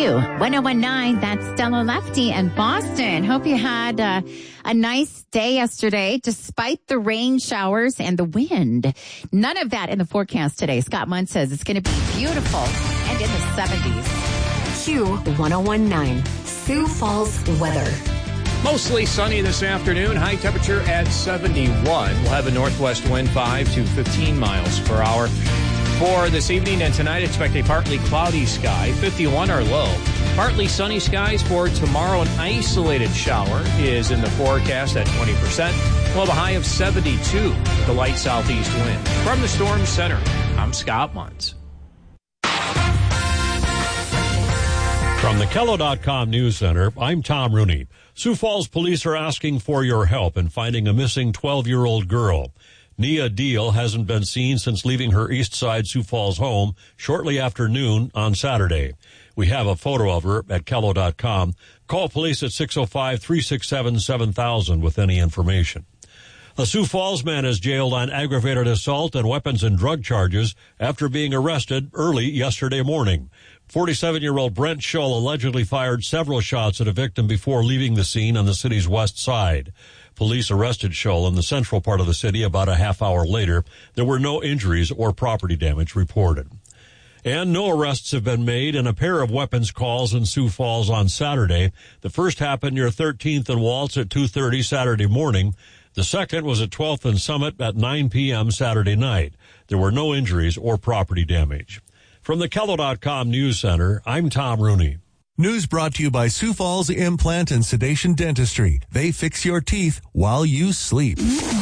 Q1019, that's Stella Lefty and Boston. Hope you had a nice day yesterday, despite the rain showers and the wind. None of that in the forecast today. Scott Munn says it's going to be beautiful and in the 70s. Q1019, Sioux Falls weather. Mostly sunny this afternoon. High temperature at 71. We'll have a northwest wind 5 to 15 miles per hour. For this evening and tonight, expect a partly cloudy sky, 51 our low. Partly sunny skies for tomorrow. An isolated shower is in the forecast at 20%. We'll have a high of 72 with a light southeast wind. From the Storm Center, I'm Scott Muntz. From the Kello.com News Center, I'm Tom Rooney. Sioux Falls police are asking for your help in finding a missing 12-year-old girl. Nia Deal hasn't been seen since leaving her East Side Sioux Falls home shortly after noon on Saturday. We have a photo of her at Kello.com. Call police at 605-367-7000 with any information. A Sioux Falls man is jailed on aggravated assault and weapons and drug charges after being arrested early yesterday morning. 47-year-old Brent Shull allegedly fired several shots at a victim before leaving the scene on the city's west side. Police arrested Shull in the central part of the city about a half hour later. There were no injuries or property damage reported. And no arrests have been made in a pair of weapons calls in Sioux Falls on Saturday. The first happened near 13th and Waltz at 2:30 Saturday morning. The second was at 12th and Summit at 9 p.m. Saturday night. There were no injuries or property damage. From the Kello.com News Center, I'm Tom Rooney. News brought to you by Sioux Falls Implant and Sedation Dentistry. They fix your teeth while you sleep.